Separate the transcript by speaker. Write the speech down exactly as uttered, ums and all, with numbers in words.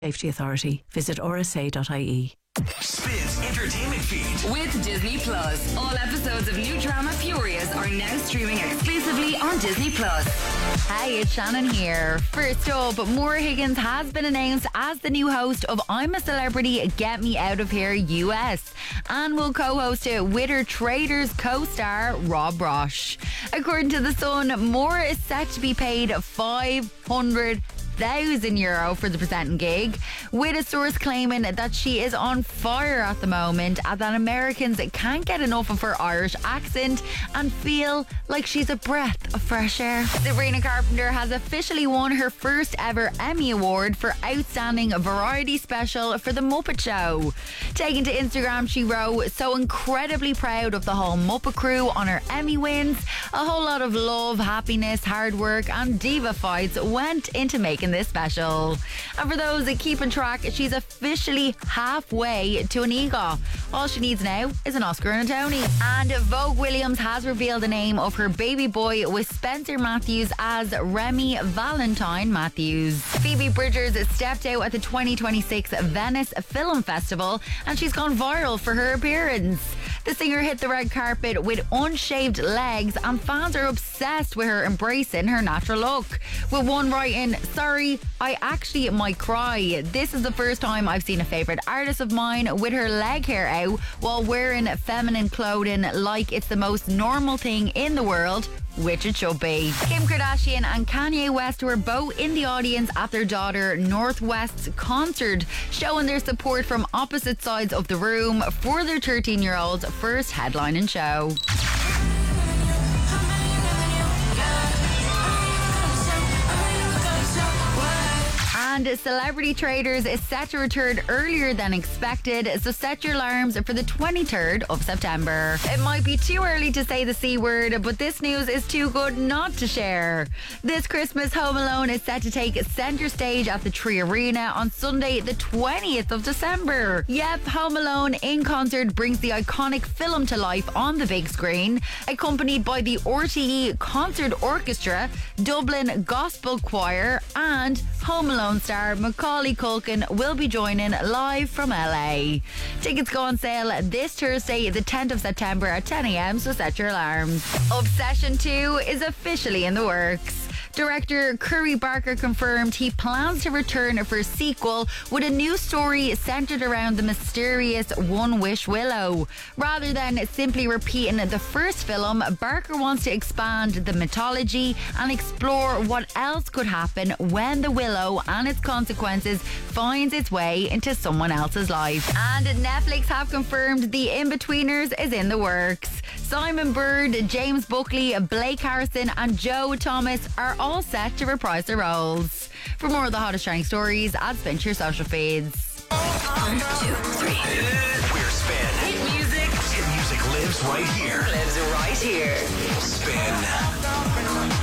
Speaker 1: Safety Authority. Visit r s a dot i e.
Speaker 2: Spins Entertainment Feed.
Speaker 3: With Disney Plus. All episodes of new drama Furious are now streaming exclusively on Disney Plus.
Speaker 4: Hey, it's Shannon here. First up, Maura Higgins has been announced as the new host of I'm a Celebrity, Get Me Out of Here U S, and will co-host it with her Traitors co-star Rob Roche. According to The Sun, Maura is set to be paid five hundred thousand euro for the presenting gig, with a source claiming that she is on fire at the moment and that Americans can't get enough of her Irish accent and feel like she's a breath of fresh air. Sabrina Carpenter has officially won her first ever Emmy Award for Outstanding Variety Special for The Muppet Show. Taking to Instagram, she wrote, "So incredibly proud of the whole Muppet crew on her Emmy wins. A whole lot of love, happiness, hard work and diva fights went into making this special." And for those that keeping track, she's officially halfway to an EGOT. All she needs now is an Oscar and a Tony. And Vogue Williams has revealed the name of her baby boy, with Spencer Matthews as Remy Valentine Matthews. Phoebe Bridgers stepped out at the twenty twenty-six Venice Film Festival and she's gone viral for her appearance. The singer hit the red carpet with unshaved legs and fans are obsessed with her embracing her natural look, with one writing, "Sorry, I actually might cry. This is the first time I've seen a favourite artist of mine with her leg hair out while wearing feminine clothing like it's the most normal thing in the world," which it should be. Kim Kardashian and Kanye West were both in the audience at their daughter Northwest's concert, showing their support from opposite sides of the room for their thirteen-year-old's first headlining show. And Celebrity Traitors is set to return earlier than expected, so set your alarms for the twenty-third of September. It might be too early to say the C word, but this news is too good not to share. This Christmas, Home Alone is set to take centre stage at the Tree Arena on Sunday the twentieth of December. Yep, Home Alone in concert brings the iconic film to life on the big screen, accompanied by the R T E Concert Orchestra, Dublin Gospel Choir and Home Alone star Macaulay Culkin will be joining live from L A. Tickets go on sale this Thursday, the tenth of September at ten a m, so set your alarms. Obsession two is officially in the works. Director Curry Barker confirmed he plans to return for a sequel with a new story centred around the mysterious One Wish Willow. Rather than simply repeating the first film, Barker wants to expand the mythology and explore what else could happen when the Willow and its consequences finds its way into someone else's life. And Netflix have confirmed The Inbetweeners is in the works. Simon Bird, James Buckley, Blake Harrison and Joe Thomas are all set to reprise their roles. For more of the hottest trending stories, add Spin to your social feeds.
Speaker 2: One, two, three. We're Spin.
Speaker 3: Hit music.
Speaker 2: Hit music lives right here.
Speaker 3: Lives right here.
Speaker 2: Spin.